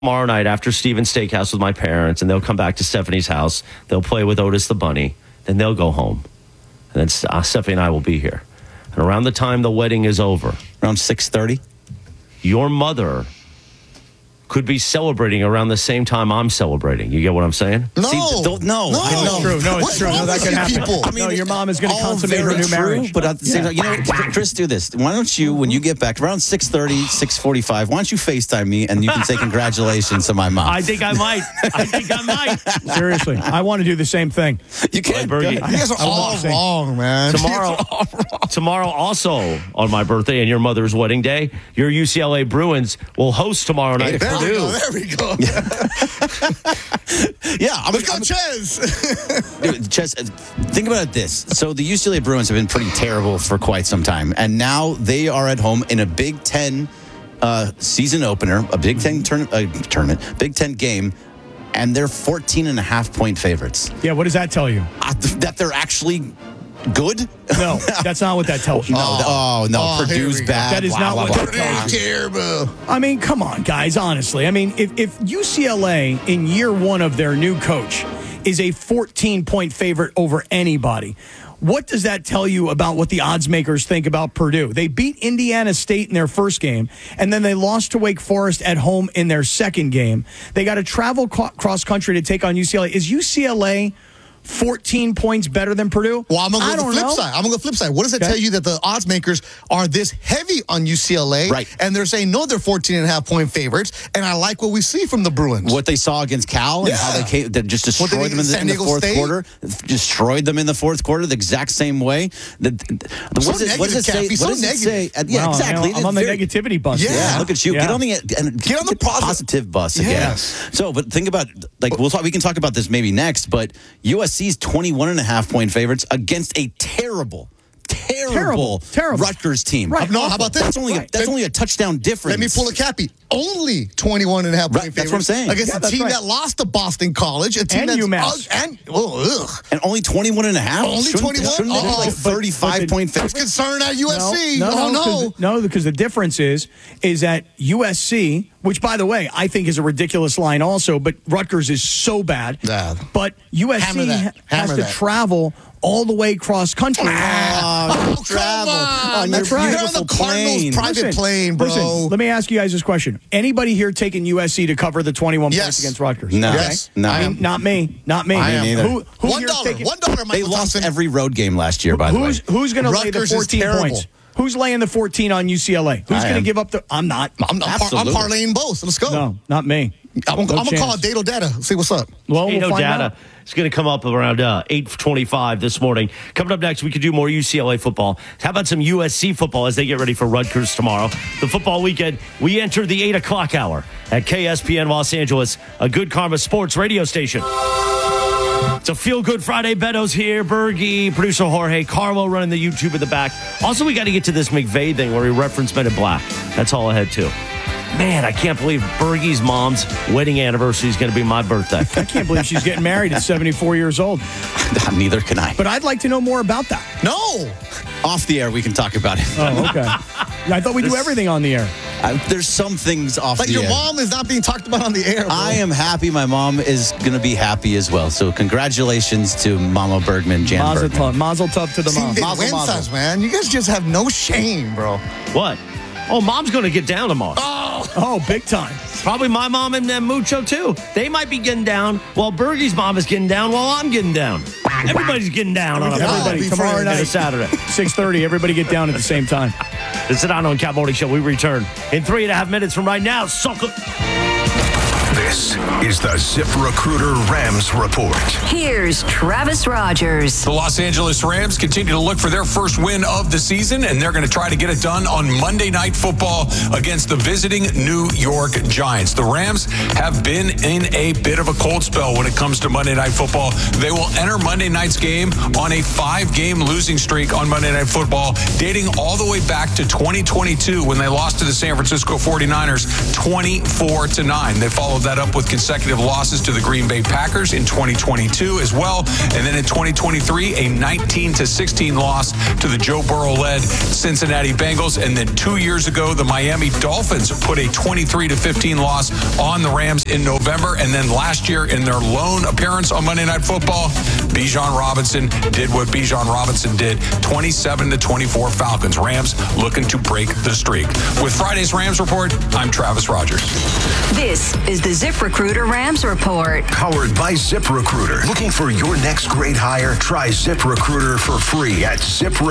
tomorrow night after Steven's Steakhouse with my parents, and they'll come back to Stephanie's house. They'll play with Otis the Bunny. Then they'll go home. And then Stephanie and I will be here. And around the time the wedding is over, around 6:30, your mother could be celebrating around the same time I'm celebrating. You get what I'm saying? No. See, No, it's true. No, it's What's true. wrong No, that with can you happen. people? I mean, your mom is going to consummate her very new true, marriage. but at the same time, Chris, do this. Why don't you, when you get back around 6:30, 6:45, why don't you FaceTime me and you can say congratulations to my mom? I think I might. Seriously, I want to do the same thing. You can. Bergie. You guys are all wrong, man. Tomorrow also on my birthday and your mother's wedding day, your UCLA Bruins will host tomorrow night. There we Purdue. go. There we go. Let's go, Ches. Dude, Ches, think about it this. So the UCLA Bruins have been pretty terrible for quite some time. And now they are at home in a Big Ten season opener, a Big Ten tournament, Big Ten game, and they're 14.5-point favorites. Yeah, what does that tell you? That they're actually good? No, that's not what that tells you. No, Purdue's bad. That is not what that tells you. Terrible. I mean, come on, guys, honestly. I mean, if UCLA in year one of their new coach is a 14-point favorite over anybody, what does that tell you about what the odds makers think about Purdue? They beat Indiana State in their first game, and then they lost to Wake Forest at home in their second game. They got to travel cross-country to take on UCLA. Is UCLA 14 points better than Purdue? Well, I'm going to go to the flip side. What does that tell you that the odds makers are this heavy on UCLA? Right. And they're saying, no, they're 14.5-point favorites. And I like what we see from the Bruins. What they saw against Cal and how they just destroyed them in the fourth quarter. Destroyed them in the fourth quarter the exact same way. What does it say? Yeah, wow, exactly. I'm on the negativity bus. Yeah. Look at you. Yeah. Get on the positive bus again. Yes. So, but think about, we can talk about this maybe next, but USC's 21.5-point favorites against a terrible Rutgers team. Right. No, how about this? That's only a touchdown difference. Let me pull a Cappy. Only 21.5-point favorites. That's what I'm saying. Against a team that lost to Boston College, a team and that's UMass. And only 21.5? Only 21? Shouldn't it be like 35-point I was favorites? concerned at USC. No, because the difference is that USC, which, by the way, I think is a ridiculous line also, but Rutgers is so bad. Yeah. But USC has to travel all the way cross country. Travel on your You're on beautiful the Cardinals' private plane, bro. Listen, let me ask you guys this question. Anybody here taking USC to cover the 21 points against Rutgers? No. Okay? Yes. No. I mean, not me. I am neither. Who $1. $1, They lost every road game last year, by the way. Who's going to lay the Rutgers is 14 terrible. points? Who's laying the 14 on UCLA? Who's going to give up the... I'm not. I'm parlaying both. Let's go. No, not me. I'm going to call Dado Data. See what's up. Well, we'll find Data. out. It's going to come up around 8:25 this morning. Coming up next, we could do more UCLA football. How about some USC football as they get ready for Rutgers tomorrow? The football weekend, we enter the 8 o'clock hour at KSPN Los Angeles, a Good Karma Sports radio station. It's a feel-good Friday. Beto's here, Bergie, producer Jorge, Carlo running the YouTube in the back. Also, we got to get to this McVay thing where he referenced Men in Black. That's all I had to. Man, I can't believe Bergie's mom's wedding anniversary is going to be my birthday. I can't believe she's getting married at 74 years old. Neither can I. But I'd like to know more about that. No. Off the air, we can talk about it. Oh, okay. I thought we do everything on the air. There's some things off the air. Like your mom is not being talked about on the air, bro. I am happy. My mom is going to be happy as well. So congratulations to Mama Bergman, Jan Bergman. Mazel tov to the mom. Sinvergüenzas, man. You guys just have no shame, bro. What? Oh, Mom's going to get down tomorrow. Oh, big time. Probably my mom and Mucho, too. They might be getting down while Bergie's mom is getting down while I'm getting down. Everybody's getting down on a Everybody, tomorrow night, and a Saturday. 6:30, everybody get down at the same time. The Sedano and Cat Morning Show. We return in 3.5 minutes from right now. Sucker. This is the ZipRecruiter Rams Report. Here's Travis Rogers. The Los Angeles Rams continue to look for their first win of the season, and they're going to try to get it done on Monday Night Football against the visiting New York Giants. The Rams have been in a bit of a cold spell when it comes to Monday Night Football. They will enter Monday night's game on a 5-game losing streak on Monday Night Football, dating all the way back to 2022 when they lost to the San Francisco 49ers 24-9. They followed that up with consecutive losses to the Green Bay Packers in 2022 as well. And then in 2023, a 19-16 loss to the Joe Burrow-led Cincinnati Bengals. And then 2 years ago, the Miami Dolphins put a 23-15 loss on the Rams in November. And then last year, in their lone appearance on Monday Night Football, Bijan Robinson did what Bijan Robinson did, 27-24 Falcons. Rams looking to break the streak. With Friday's Rams Report, I'm Travis Rogers. This is the ZipRecruiter Rams Report. Powered by ZipRecruiter. Looking for your next great hire? Try ZipRecruiter for free at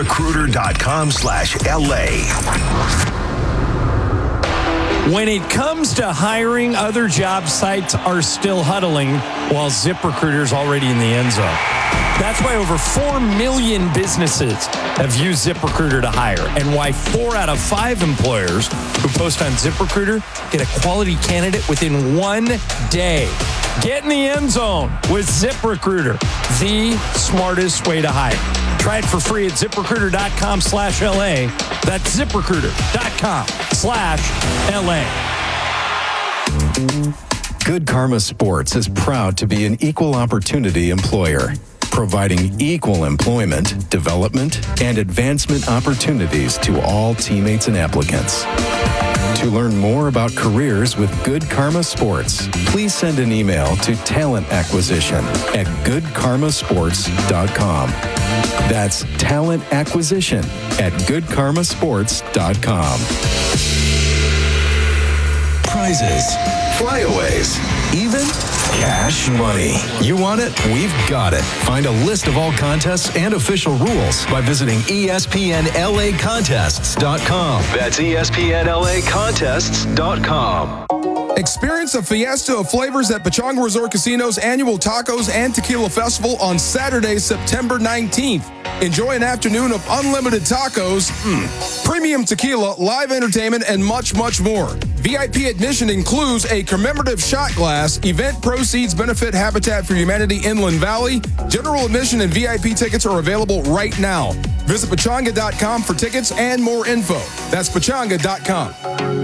ZipRecruiter.com/LA. When it comes to hiring, other job sites are still huddling while ZipRecruiter's already in the end zone. That's why over 4 million businesses have used ZipRecruiter to hire, and why 4 out of 5 employers who post on ZipRecruiter get a quality candidate within 1 day. Get in the end zone with ZipRecruiter, the smartest way to hire. Try it for free at ZipRecruiter.com/LA. That's ZipRecruiter.com/LA. Good Karma Sports is proud to be an equal opportunity employer, providing equal employment, development, and advancement opportunities to all teammates and applicants. To learn more about careers with Good Karma Sports, please send an email to talentacquisition@goodkarmasports.com. That's talentacquisition@goodkarmasports.com. Prizes, flyaways, even cash money. You want it? We've got it. Find a list of all contests and official rules by visiting ESPNLAcontests.com. That's ESPNLAcontests.com. Experience a fiesta of flavors at Pechanga Resort Casino's annual Tacos and Tequila Festival on Saturday, September 19th. Enjoy an afternoon of unlimited tacos, premium tequila, live entertainment, and much, much more. VIP admission includes a commemorative shot glass. Event proceeds benefit Habitat for Humanity Inland Valley. General admission and VIP tickets are available right now. Visit Pechanga.com for tickets and more info. That's Pechanga.com.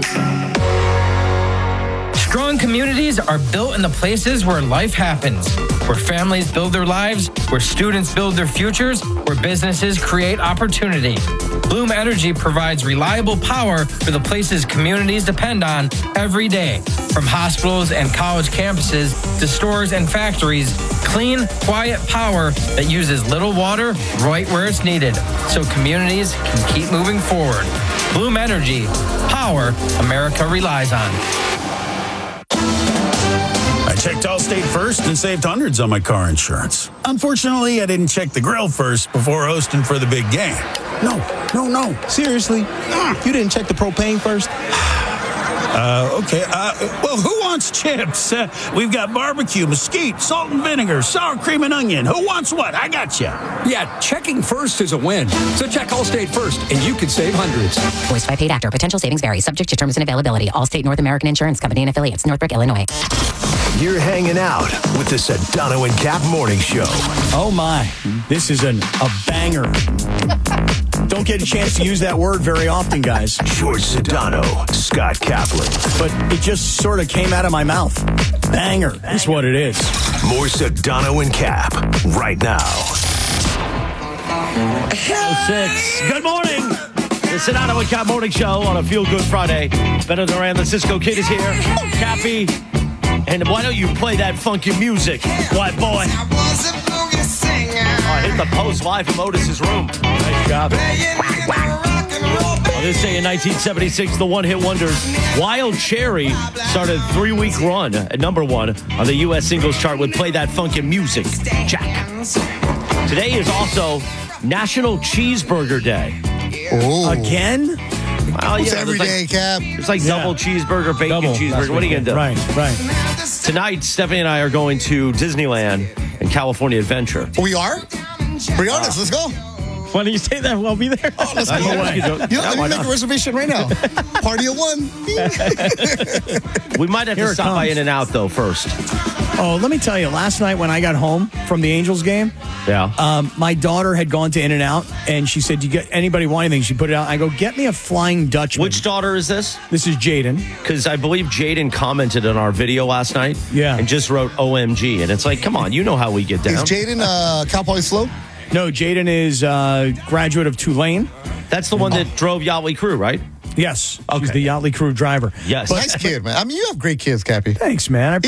Strong communities are built in the places where life happens, where families build their lives, where students build their futures, where businesses create opportunity. Bloom Energy provides reliable power for the places communities depend on every day. From hospitals and college campuses to stores and factories, clean, quiet power that uses little water right where it's needed, so communities can keep moving forward. Bloom Energy, power America relies on. I checked Allstate first and saved hundreds on my car insurance. Unfortunately, I didn't check the grill first before hosting for the big game. No. Seriously? You didn't check the propane first? Okay. Well, who wants chips? We've got barbecue, mesquite, salt and vinegar, sour cream and onion. Who wants what? I got you. Yeah, checking first is a win. So check Allstate first, and you could save hundreds. Voiced by paid actor. Potential savings vary. Subject to terms and availability. Allstate North American Insurance Company and affiliates. Northbrook, Illinois. You're hanging out with the Sedano and Cap Morning Show. Oh my, this is a banger. Don't get a chance to use that word very often, guys. George Sedano, Scott Kaplan. But it just sort of came out of my mouth. Banger. That's what it is. More Sedano and Cap right now. 6. Good morning. The Sedano and Cap Morning Show on a Feel Good Friday. Better than Rand, the Cisco Kid is here. Cappy. And why don't you play that funky music, white boy? I hit the post live from Otis's room. Nice job. On this day in 1976, the one-hit wonders Wild Cherry started a 3-week run at number 1 on the U.S. singles chart with Play That Funky Music, Jack. Today is also National Cheeseburger Day. Oh. Again? Well, it's every day, Cap. It's like double cheeseburger, bacon cheeseburger. What are you going to do? Right. Tonight, Stephanie and I are going to Disneyland and California Adventure. We are? Bring on us. Let's go. Why don't you say that? We'll be there. Oh, let's go. Let me make a reservation right now. Party of 1. We might have to stop by In-N-Out, though, first. Oh, let me tell you, last night when I got home from the Angels game, my daughter had gone to In-N-Out, and she said, "Do you get anybody want anything?" She put it out. I go, "Get me a Flying Dutchman." Which daughter is this? This is Jaden. Because I believe Jaden commented on our video last night. Yeah. And just wrote OMG. And it's like, come on, you know how we get down. Is Jaden Cowboy Slow? No, Jaden is a graduate of Tulane. That's the one that drove Yachtly Crew, right? Yes. She's the Yachtly Crew driver. Yes. Nice kid, man. I mean, you have great kids, Cappy. Thanks, man.